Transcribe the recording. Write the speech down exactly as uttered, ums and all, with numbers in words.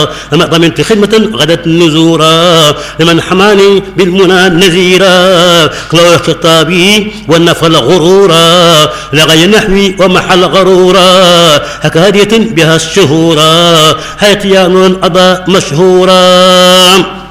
وما ضمنت خدمة غدت نزورا لمن حماني بالمنى نزيرا قلوة خطابي والنفل غرورا لغي نحوي ومحل غرورا هكادية بها الشهورا حياتي يا نور الأضاء مشهورا